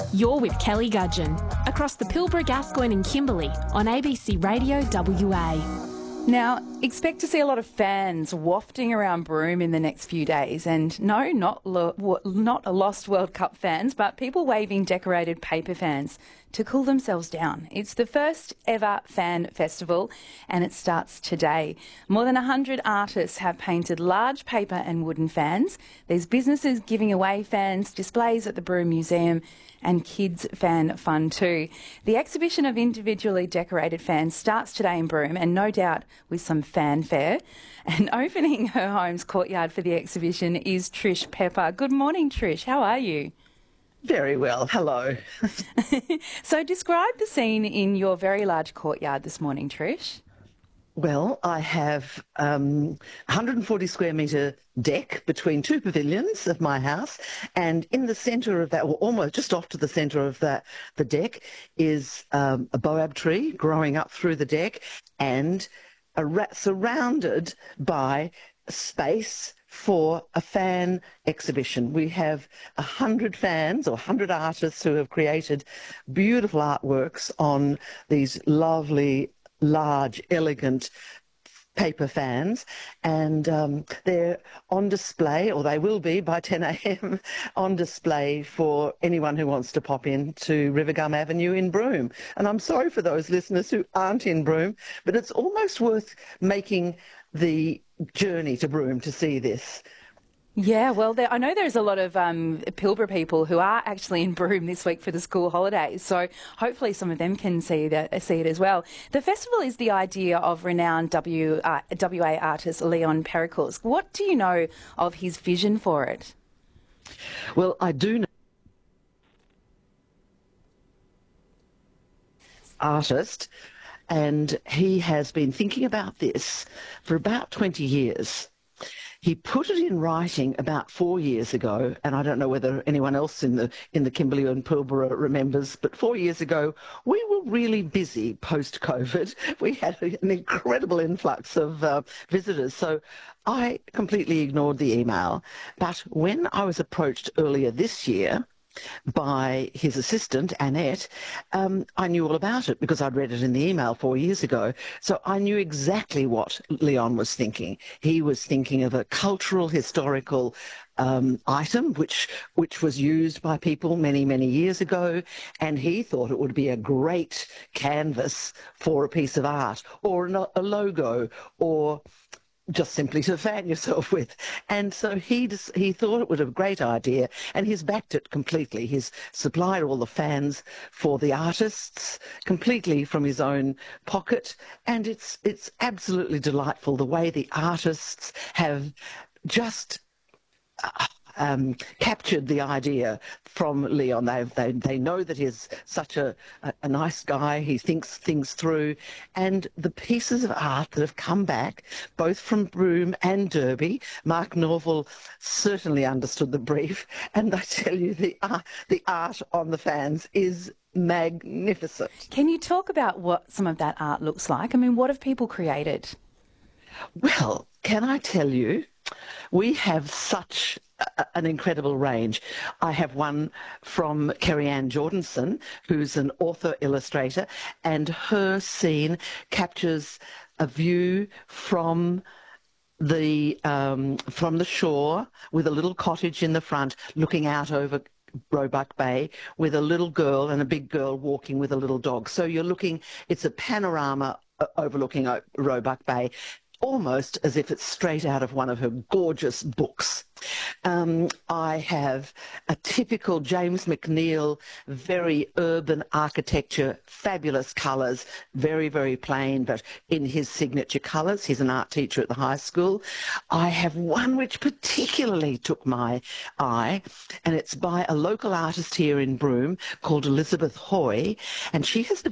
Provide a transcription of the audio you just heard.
You're with Kelly Gudgeon, across the Pilbara, Gascoyne and Kimberley on ABC Radio WA. Now, expect to see a lot of fans wafting around Broome in the next few days. And no, not a Lost World Cup fans, but people waving decorated paper fans to cool themselves down. It's the first ever fan festival and it starts today. More than 100 artists have painted large paper and wooden fans. There's businesses giving away fans, displays at the Broome Museum and kids fan fun too. The exhibition of individually decorated fans starts today in Broome and no doubt with some fanfare. And opening her home's courtyard for the exhibition is Trish Pepper. Good morning, Trish. How are you? Very well. Hello. So describe the scene in your very large courtyard this morning, Trish. Well, I have 140 square metre deck between two pavilions of my house, and in the centre of that, or almost just off to the centre of the deck, is a boab tree growing up through the deck, and surrounded by space for a fan exhibition. We have 100 fans or 100 artists who have created beautiful artworks on these lovely, large, elegant paper fans, and they're on display, or they will be by 10 a.m. on display for anyone who wants to pop in to Rivergum Avenue in Broome. And I'm sorry for those listeners who aren't in Broome, but it's almost worth making the journey to Broome to see this. Yeah, well, I know there's a lot of Pilbara people who are actually in Broome this week for the school holidays, so hopefully some of them can see it as well. The festival is the idea of renowned WA artist Leon Pericles. What do you know of his vision for it? Well, I do know artist, and he has been thinking about this for about 20 years. He put it in writing about 4 years ago, and I don't know whether anyone else in the Kimberley and Pilbara remembers, but 4 years ago we were really busy post-COVID. We had an incredible influx of visitors, so I completely ignored the email. But when I was approached earlier this year by his assistant, Annette, I knew all about it because I'd read it in the email 4 years ago. So I knew exactly what Leon was thinking. He was thinking of a cultural, historical item which was used by people many, many years ago, and he thought it would be a great canvas for a piece of art or a logo, or just simply to fan yourself with. And so he thought it was a great idea, and he's backed it completely. He's supplied all the fans for the artists completely from his own pocket, and it's absolutely delightful the way the artists have just captured the idea from Leon. They know that he's such a nice guy. He thinks things through, and the pieces of art that have come back, both from Broome and Derby, Mark Norval certainly understood the brief, and I tell you, the art on the fans is magnificent. Can you talk about what some of that art looks like? I mean, what have people created? Well, can I tell you, we have such an incredible range. I have one from Kerry-Ann Jordanson, who's an author-illustrator, and her scene captures a view from the shore with a little cottage in the front looking out over Roebuck Bay, with a little girl and a big girl walking with a little dog. So you're looking, it's a panorama overlooking Roebuck Bay, almost as if it's straight out of one of her gorgeous books. I have a typical James McNeill, very urban architecture, fabulous colours, very, very plain, but in his signature colours. He's an art teacher at the high school. I have one which particularly took my eye, and it's by a local artist here in Broome called Elizabeth Hoy, and she has